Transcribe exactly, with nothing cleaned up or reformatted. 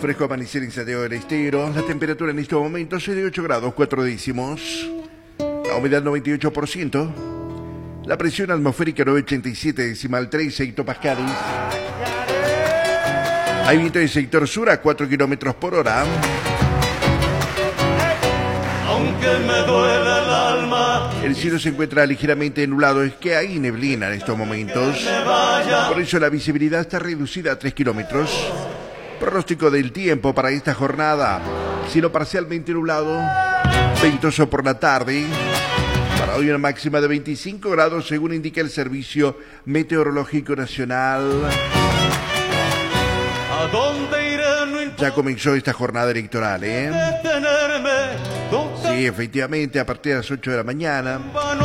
Fresco amanecer en Santiago del Estero. La temperatura en estos momentos es de ocho grados cuatro décimos. La humedad noventa y ocho por ciento. La presión atmosférica novecientos ochenta y siete decimal tres hectopascales. Hay viento del sector sur a cuatro kilómetros por hora. Aunque me duele el alma. El cielo se encuentra ligeramente nublado, es que hay neblina en estos momentos. Por eso la visibilidad está reducida a tres kilómetros. Pronóstico del tiempo para esta jornada: cielo parcialmente nublado, ventoso por la tarde. Para hoy una máxima de veinticinco grados según indica el Servicio Meteorológico Nacional. ¿A dónde iré? No importa. Ya comenzó esta jornada electoral, ¿eh? Detenerme, Sí, efectivamente, a partir de las ocho de la mañana.